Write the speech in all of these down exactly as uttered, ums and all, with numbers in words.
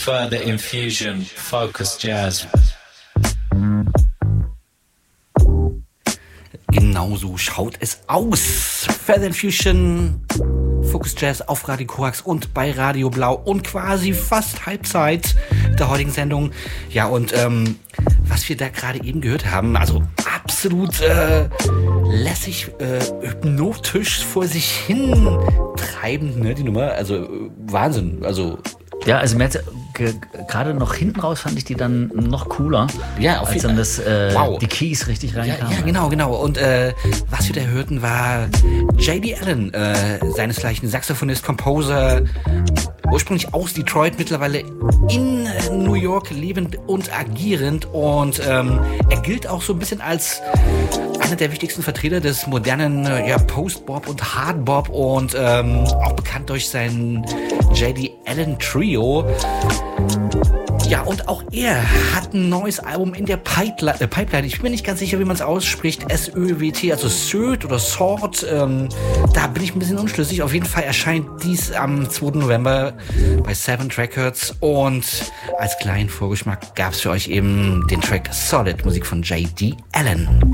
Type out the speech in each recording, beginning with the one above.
Further Infusion, Focus Jazz. Genau so schaut es aus. Further Infusion, Focus Jazz auf Radio Korax und bei Radio Blau und quasi fast Halbzeit der heutigen Sendung. Ja, und ähm, was wir da gerade eben gehört haben, also absolut äh, lässig, äh, hypnotisch vor sich hin treibend, ne, die Nummer. Also äh, Wahnsinn, also... Ja, also mir hat's ge- gerade noch hinten raus fand ich die dann noch cooler, ja, auf als jeden dann das, äh, wow. die Keys richtig reinkamen. Ja, ja, genau, genau. Und äh, was wir da hörten, war J D Allen, äh, seinesgleichen Saxophonist, Composer, ursprünglich aus Detroit, mittlerweile in New York lebend und agierend. Und ähm, er gilt auch so ein bisschen als einer der wichtigsten Vertreter des modernen äh, ja, Post-Bop und Hard-Bop und ähm, auch bekannt durch sein J D Allen Trio. Ja, und auch er hat ein neues Album in der Pipeline. Äh, Pipeline. Ich bin mir nicht ganz sicher, wie man es ausspricht. S Ö W T, also Söd oder Sword. Ähm, da bin ich ein bisschen unschlüssig. Auf jeden Fall erscheint dies am zweiten November bei Seventh Records. Und als kleinen Vorgeschmack gab es für euch eben den Track Solid, Musik von J D Allen.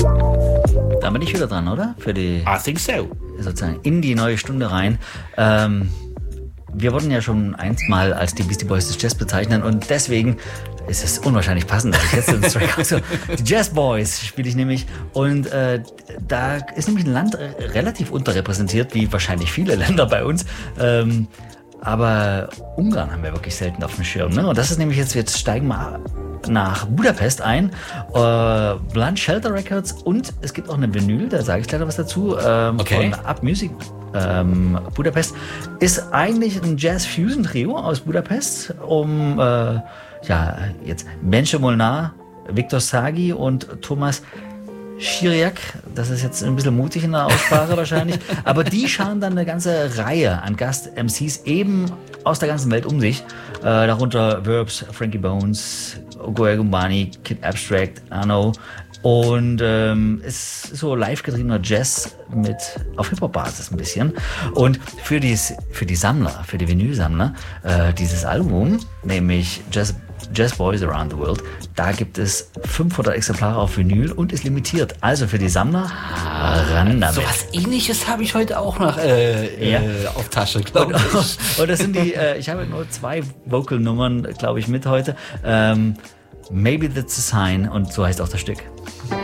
Da bin ich wieder dran, oder? Für die, I think so. sozusagen in die neue Stunde rein. Ähm, wir wurden ja schon einstmal als die Beastie Boys des Jazz bezeichnen und deswegen ist es unwahrscheinlich passend, dass ich jetzt den Track also, die Jazz Boys spiele ich nämlich und äh, da ist nämlich ein Land relativ unterrepräsentiert, wie wahrscheinlich viele Länder bei uns. Ähm, aber Ungarn haben wir wirklich selten auf dem Schirm. Ne? Und das ist nämlich jetzt, jetzt steigen wir nach Budapest ein, äh, Blunt Shelter Records und es gibt auch eine Vinyl, da sage ich gleich noch was dazu, ähm, okay. von Up Music ähm, Budapest. Ist eigentlich ein Jazz-Fusion-Trio aus Budapest, um äh, ja, jetzt Bence Molnar, Viktor Sagi und Thomas Chiriac, das ist jetzt ein bisschen mutig in der Aussprache wahrscheinlich, aber die schauen dann eine ganze Reihe an Gast-M Cs eben aus der ganzen Welt um sich, äh, darunter Verbs, Frankie Bones, Ogoye Gumbani, Kid Abstract, Arno und ähm, ist so live getriebener Jazz mit auf Hip-Hop-Basis ein bisschen und für die, für die Sammler, für die Vinylsammler äh, dieses Album, nämlich Jazz Jazz Boys Around the World, da gibt es fünfhundert Exemplare auf Vinyl und ist limitiert. Also für die Sammler, ran damit. So was Ähnliches habe ich heute auch noch äh, ja. äh, auf Tasche, glaube ich. Und das sind die, äh, ich habe nur zwei Vocal-Nummern, glaube ich, mit heute. Ähm, Maybe That's a Sign und so heißt auch das Stück.